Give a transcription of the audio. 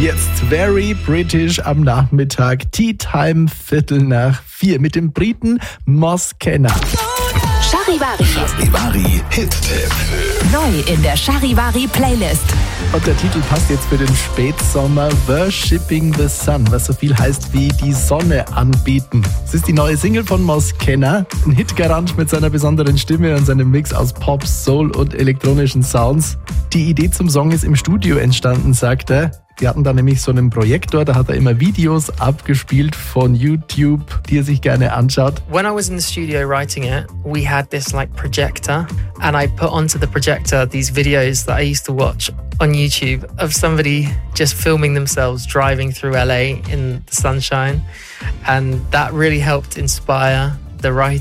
Jetzt Very British am Nachmittag, Tea Time 3:15 mit dem Briten Moss Kenner. Charivari Hit-Tipp. Neu in der Charivari Playlist. Und der Titel passt jetzt für den Spätsommer, Worshipping the Sun, was so viel heißt wie die Sonne anbeten. Es ist die neue Single von Moss Kenner, ein Hitgarant mit seiner besonderen Stimme und seinem Mix aus Pop, Soul und elektronischen Sounds. Die Idee zum Song ist im Studio entstanden, sagt er. Die hatten da nämlich so einen Projektor, da hat er immer Videos abgespielt von YouTube, die er sich gerne anschaut. When I was in the studio writing it, we had this projector, and I put onto the projector these videos that I used to watch on YouTube of somebody just filming themselves driving through LA in the sunshine, and that really helped inspire the writing.